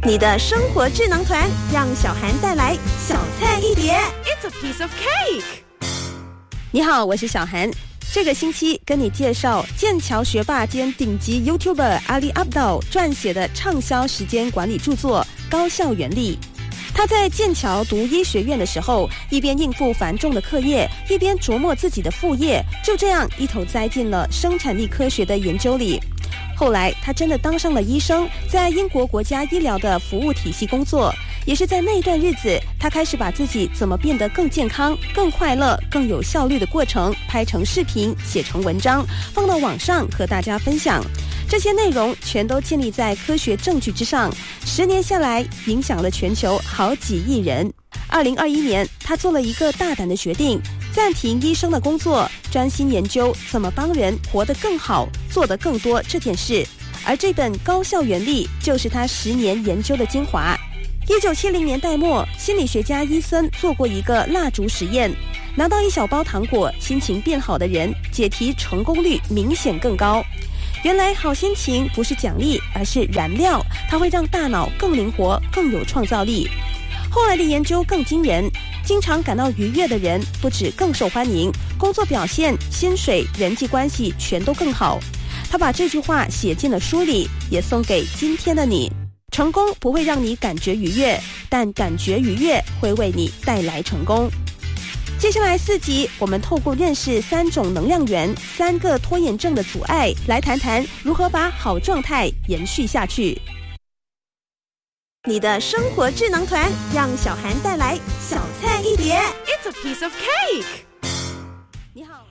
你的生活智囊团，让小涵带来小菜一碟。 It's a piece of cake。 你好，我是小涵。这个星期跟你介绍剑桥学霸兼顶级 YouTuber Ali Abdaal 撰写的畅销时间管理著作《高效原理》。他在剑桥读医学院的时候，一边应付繁重的课业，一边琢磨自己的副业，就这样一头栽进了生产力科学的研究里。后来他真的当上了医生，在英国国家医疗的服务体系工作。也是在那段日子，他开始把自己怎么变得更健康、更快乐、更有效率的过程拍成视频，写成文章，放到网上和大家分享。这些内容全都建立在科学证据之上，10年下来影响了全球好几亿人。2021年，他做了一个大胆的决定，暂停医生的工作，专心研究怎么帮人活得更好，做得更多这件事。而这本《高效原理》就是他10年研究的精华。1970年代末，心理学家伊森做过一个蜡烛实验，拿到一小包糖果，心情变好的人解题成功率明显更高。原来好心情不是奖励，而是燃料，它会让大脑更灵活，更有创造力。后来的研究更惊人，经常感到愉悦的人不止更受欢迎，工作表现、薪水、人际关系全都更好。他把这句话写进了书里，也送给今天的你。成功不会让你感觉愉悦，但感觉愉悦会为你带来成功。接下来4集，我们透过认识3种能量源、3个拖延症的阻碍，来谈谈如何把好状态延续下去。 你的生活智囊团，让小涵带来小菜一碟。 It's a piece of cake。 你好。